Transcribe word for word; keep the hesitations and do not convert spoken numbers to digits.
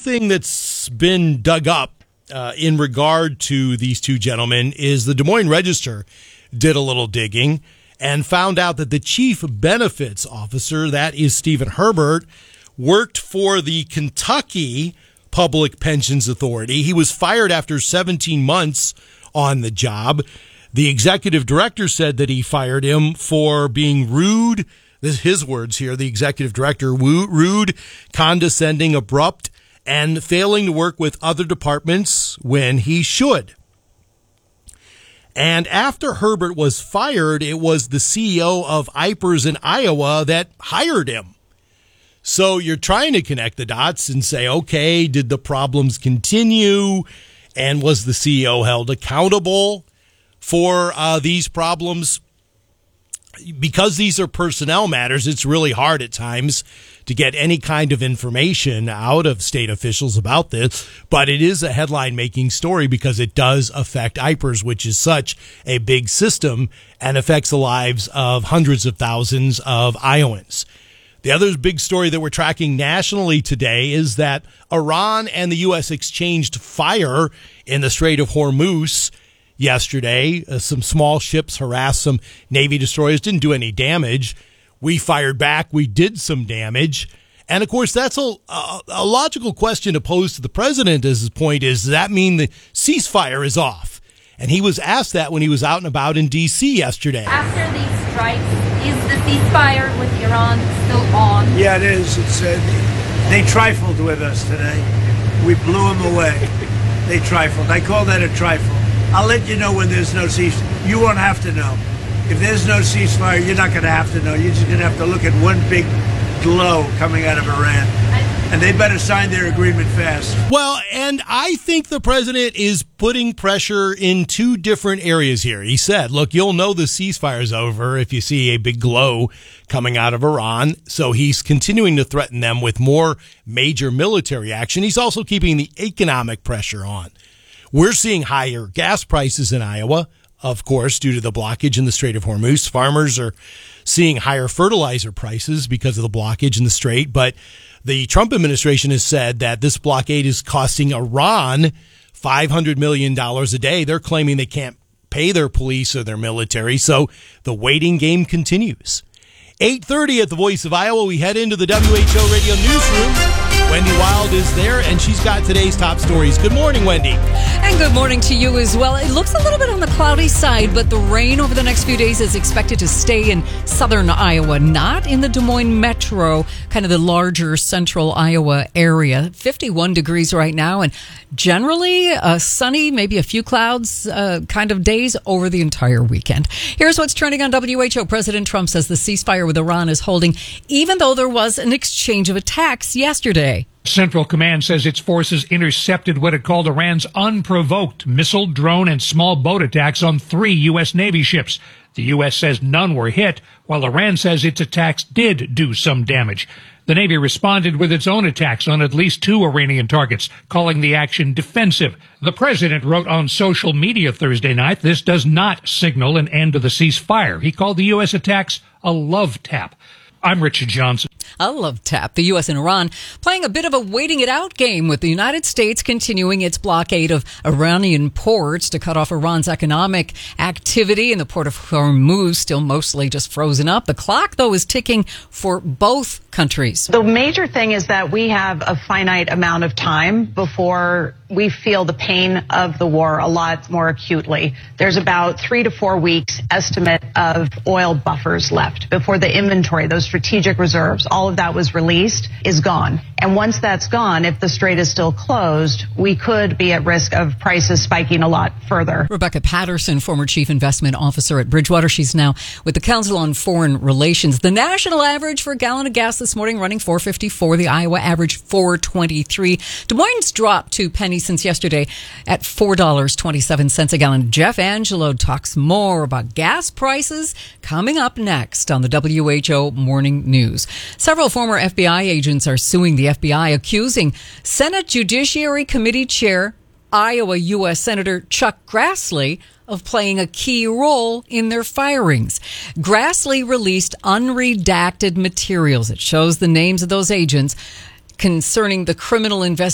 thing that's been dug up uh, in regard to these two gentlemen is the Des Moines Register did a little digging and found out that the chief benefits officer, that is Stephen Herbert, worked for the Kentucky Public Pensions Authority. He was fired after seventeen months on the job. The executive director said that he fired him for being rude. This is his words here. The executive director, rude, condescending, abrupt, and failing to work with other departments when he should. And after Herbert was fired, it was the C E O of I P E R S in Iowa that hired him. So you're trying to connect the dots and say, okay, did the problems continue? And was the C E O held accountable for uh, these problems? Because these are personnel matters, it's really hard at times to get any kind of information out of state officials about this. But it is a headline-making story because it does affect I P E R S, which is such a big system and affects the lives of hundreds of thousands of Iowans. The other big story that we're tracking nationally today is that Iran and the U S exchanged fire in the Strait of Hormuz yesterday. Uh, some small ships harassed some Navy destroyers, didn't do any damage. We fired back. We did some damage. And, of course, that's a, a, a logical question to pose to the president as his point is, does that mean the ceasefire is off? And he was asked that when he was out and about in D C yesterday. After these strikes, is the ceasefire with Iran still on? Yeah, it is. It's uh, they trifled with us today. We blew them away. They trifled. I call that a trifle. I'll let you know when there's no ceasefire. You won't have to know. If there's no ceasefire, you're not going to have to know. You're just going to have to look at one big glow coming out of Iran. And they better sign their agreement fast. Well, and I think the president is putting pressure in two different areas here. He said, look, you'll know the ceasefire is over if you see a big glow coming out of Iran. So he's continuing to threaten them with more major military action. He's also keeping the economic pressure on. We're seeing higher gas prices in Iowa, of course, due to the blockage in the Strait of Hormuz. Farmers are seeing higher fertilizer prices because of the blockage in the strait. But the Trump administration has said that this blockade is costing Iran five hundred million dollars a day. They're claiming they can't pay their police or their military. So the waiting game continues. eight thirty at the Voice of Iowa. We head into the W H O Radio Newsroom. Wendy Wild is there, and she's got today's top stories. Good morning, Wendy. And good morning to you as well. It looks a little bit on the cloudy side, but the rain over the next few days is expected to stay in southern Iowa, not in the Des Moines metro, kind of the larger central Iowa area. fifty-one degrees right now, and generally uh, sunny, maybe a few clouds uh, kind of days over the entire weekend. Here's what's trending on W H O. President Trump says the ceasefire with Iran is holding, even though there was an exchange of attacks yesterday. Central Command says its forces intercepted what it called Iran's unprovoked missile, drone, and small boat attacks on three U S. Navy ships. The U S says none were hit, while Iran says its attacks did do some damage. The Navy responded with its own attacks on at least two Iranian targets, calling the action defensive. The president wrote on social media Thursday night, this does not signal an end to the ceasefire. He called the U S attacks a love tap. I'm Richard Johnson. A love tap. The U S and Iran playing a bit of a waiting it out game, with the United States continuing its blockade of Iranian ports to cut off Iran's economic activity, and the port of Hormuz still mostly just frozen up. The clock, though, is ticking for both countries. The major thing is that we have a finite amount of time before we feel the pain of the war a lot more acutely. There's about three to four weeks estimate of oil buffers left before the inventory, those strategic reserves, all of that was released, is gone. And once that's gone, if the strait is still closed, we could be at risk of prices spiking a lot further. Rebecca Patterson, former chief investment officer at Bridgewater. She's now with the Council on Foreign Relations. The national average for a gallon of gas this morning running four fifty-four. The Iowa average four twenty-three. Des Moines dropped two pennies since yesterday at four dollars and twenty-seven cents a gallon. Jeff Angelo talks more about gas prices coming up next on the W H O Morning News. Several former F B I agents are suing the F B I, accusing Senate Judiciary Committee Chair, Iowa U S Senator Chuck Grassley of playing a key role in their firings. Grassley released unredacted materials that shows the names of those agents concerning the criminal investigation